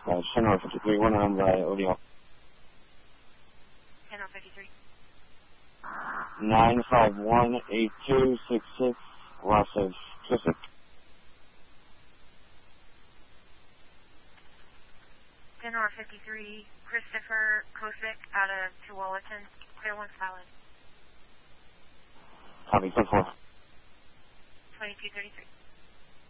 Center 53, 1 on by ODL. Center 53. 9518266, loss of Kissick. Center 53, Christopher Kosick out of Tualatin, clear 1 solid. Copy, 10-4. 2233.